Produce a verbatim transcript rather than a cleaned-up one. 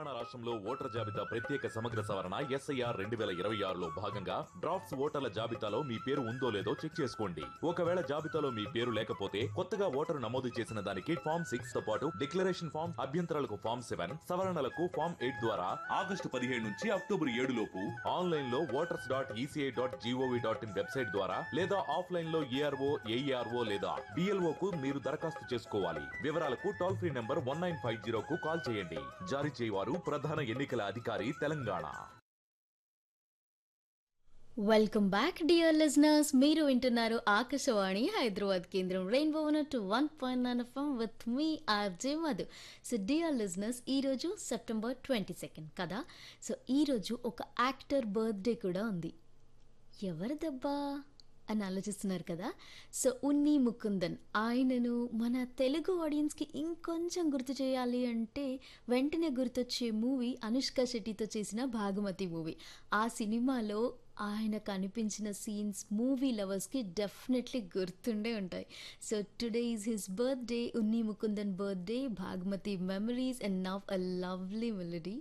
తెలంగాణ రాష్ట్రంలో ఓటర్ జాబితా ప్రత్యేక సమగ్ర సవరణ ఎస్ఐఆర్ రెండు వేల ఇరవై ఆరులో భాగంగా డ్రాఫ్ట్స్ ఓటర్ల జాబితాలో మీ పేరు ఉందో లేదో చెక్ చేసుకోండి. ఒకవేళ జాబితాలో మీ పేరు లేకపోతే కొత్తగా ఓటరు నమోదు చేసిన దానికి ఫామ్ సిక్స్ తో పాటు డిక్లరేషన్ ఫామ్, అభ్యంతరాలకు ఫామ్ సెవెన్, సవరణలకు ఫామ్ ఎయిట్ ద్వారా ఆగస్టు పదిహేడు నుంచి అక్టోబర్ ఏడు లోపు ఆన్లైన్ లో voters dot ECI dot GOV dot in website ద్వారా లేదా ఆఫ్లైన్ లో ఏఆర్ఓ ఏఈఆర్ఓ లేదా బిఎల్ఓ కు మీరు దరఖాస్తు చేసుకోవాలి. వివరాలకు toll free number one nine five zero కు కాల్ చేయండి. జారీ చేయవారు ప్రధాన ఎన్నికల అధికారి Telangana. Welcome back dear listeners. మీరు వింటున్నారు ఆకాశవాణి హైదరాబాద్ కేంద్రం rainbow to one point nine FM with me RJ Madhu. So dear listeners, ఈరోజు సెప్టెంబర్ ట్వంటీ సెకండ్ కదా. సో ఈరోజు ఒక యాక్టర్ బర్త్డే కూడా ఉంది. ఎవరిదబ్బా అని ఆలోచిస్తున్నారు కదా. సో ఉన్ని ముకుందన్, ఆయనను మన తెలుగు ఆడియన్స్కి ఇంకొంచెం గుర్తు చేయాలి అంటే వెంటనే గుర్తొచ్చే మూవీ అనుష్క శెట్టితో చేసిన భాగమతి మూవీ. ఆ సినిమాలో ఆయన కనిపించిన సీన్స్ మూవీ లవర్స్కి డెఫినెట్లీ గుర్తుండే ఉంటాయి. So today is his birthday, Unni Mukundan birthday, Bhagamathi memories and now a lovely melody.